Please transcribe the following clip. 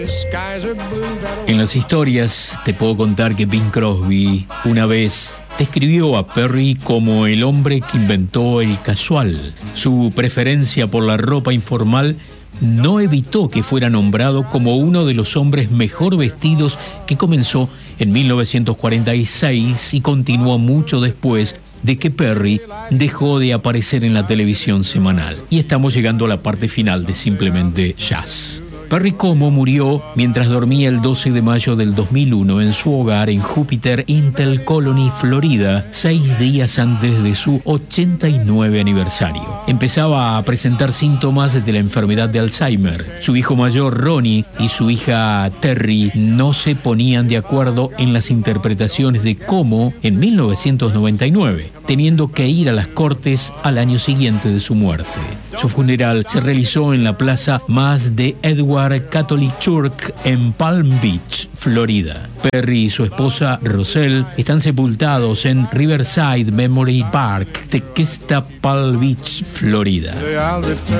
En las historias te puedo contar que Bing Crosby una vez describió a Perry como el hombre que inventó el casual. Su preferencia por la ropa informal no evitó que fuera nombrado como uno de los hombres mejor vestidos, que comenzó en 1946 y continuó mucho después de que Perry dejó de aparecer en la televisión semanal. Y estamos llegando a la parte final de Simplemente Jazz. Perry Como murió mientras dormía el 12 de mayo del 2001 en su hogar en Júpiter Intel Colony, Florida, 6 días antes de su 89 aniversario. Empezaba a presentar síntomas de la enfermedad de Alzheimer. Su hijo mayor, Ronnie, y su hija Terry no se ponían de acuerdo en las interpretaciones de Como en 1999, teniendo que ir a las cortes al año siguiente de su muerte. Su funeral se realizó en la Plaza Mass de Edward Catholic Church en Palm Beach, Florida. Perry y su esposa Roselle están sepultados en Riverside Memory Park, Tequesta, Palm Beach, Florida.